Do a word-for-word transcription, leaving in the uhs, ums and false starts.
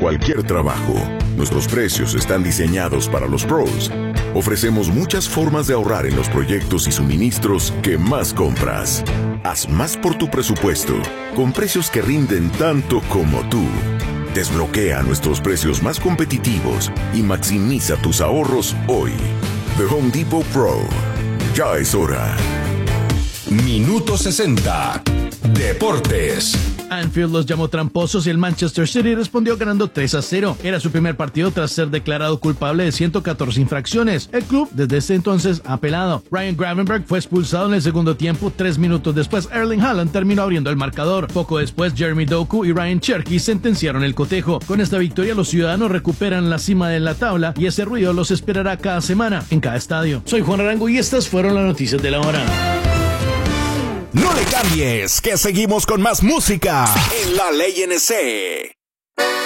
cualquier trabajo. Nuestros precios están diseñados para los pros. Ofrecemos muchas formas de ahorrar en los proyectos y suministros que más compras. Haz más por tu presupuesto, con precios que rinden tanto como tú. Desbloquea nuestros precios más competitivos y maximiza tus ahorros hoy. The Home Depot Pro. Ya es hora. Minuto sesenta. Deportes. Anfield los llamó tramposos y el Manchester City respondió ganando tres a cero. Era su primer partido tras ser declarado culpable de ciento catorce infracciones. El club desde ese entonces ha apelado. Ryan Gravenberch fue expulsado en el segundo tiempo. Tres minutos después, Erling Haaland terminó abriendo el marcador. Poco después, Jeremy Doku y Ryan Cherky sentenciaron el cotejo. Con esta victoria, los ciudadanos recuperan la cima de la tabla y ese ruido los esperará cada semana en cada estadio. Soy Juan Arango y estas fueron las noticias de la hora. No le cambies, que seguimos con más música en La Ley N C.